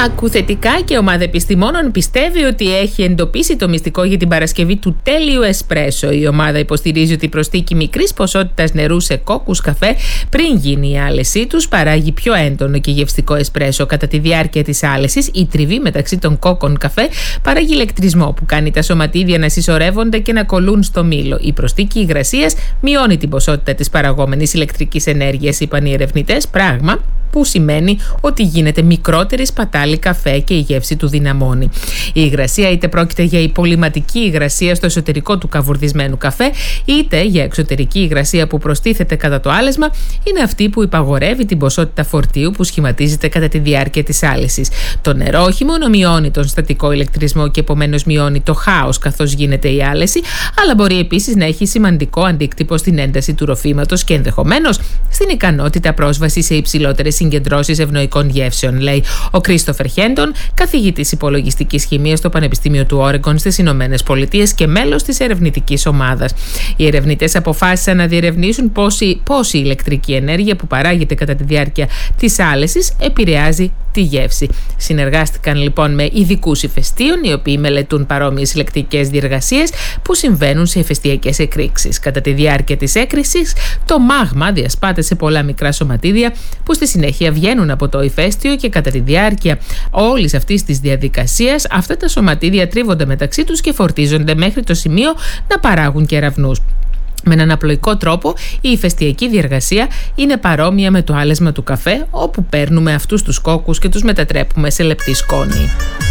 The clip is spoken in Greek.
Ακουθετικά και ομάδα επιστημόνων πιστεύει ότι έχει εντοπίσει το μυστικό για την παρασκευή του τέλειου εσπρέσο. Η ομάδα υποστηρίζει ότι η προσθήκη μικρής ποσότητας νερού σε κόκκους καφέ πριν γίνει η άλεσή τους παράγει πιο έντονο και γευστικό εσπρέσο. Κατά τη διάρκεια της άλεσης, η τριβή μεταξύ των κόκκων καφέ παράγει ηλεκτρισμό που κάνει τα σωματίδια να συσσωρεύονται και να κολλούν στο μήλο. Η προσθήκη υγρασίας μειώνει την ποσότητα της παραγόμενης ηλεκτρικής ενέργειας, είπαν οι ερευνητές, πράγμα που σημαίνει ότι γίνεται μικρότερη σπατάλη καφέ και η γεύση του δυναμώνει. Η υγρασία είτε πρόκειται για υπολοιματική υγρασία στο εσωτερικό του καβουρδισμένου καφέ, είτε για εξωτερική υγρασία που προστίθεται κατά το άλεσμα, είναι αυτή που υπαγορεύει την ποσότητα φορτίου που σχηματίζεται κατά τη διάρκεια της άλεσης. Το νερό όχι μόνο μειώνει τον στατικό ηλεκτρισμό και επομένως μειώνει το χάος καθώς γίνεται η άλεση, αλλά μπορεί επίσης να έχει σημαντικό αντίκτυπο στην ένταση του ροφήματος και ενδεχομένως στην ικανότητα πρόσβασης σε υψηλότερες συγκεντρώσεις ευνοϊκών γεύσεων, λέει ο Κρίστοφερ Χέντον, καθηγητής υπολογιστικής χημείας στο Πανεπιστήμιο του Όρεγκον στις Ηνωμένες Πολιτείες και μέλος της ερευνητικής ομάδας. Οι ερευνητές αποφάσισαν να διερευνήσουν πόση ηλεκτρική ενέργεια που παράγεται κατά τη διάρκεια της άλεσης επηρεάζει τη γεύση. Συνεργάστηκαν λοιπόν με ειδικούς ηφαιστείων, οι οποίοι μελετούν παρόμοιες ηλεκτρικές διεργασίες που συμβαίνουν σε ηφαιστειακές εκρήξεις. Κατά τη διάρκεια της έκρηξης, το μάγμα διασπάται σε πολλά μικρά σωματίδια που στη συνέχεια βγαίνουν από το ηφαίστειο και κατά τη διάρκεια όλης αυτής της διαδικασίας αυτά τα σωματίδια τρίβονται μεταξύ τους και φορτίζονται μέχρι το σημείο να παράγουν κεραυνούς. Με έναν απλοϊκό τρόπο, η ηφαιστειακή διεργασία είναι παρόμοια με το άλεσμα του καφέ, όπου παίρνουμε αυτούς τους κόκκους και τους μετατρέπουμε σε λεπτή σκόνη.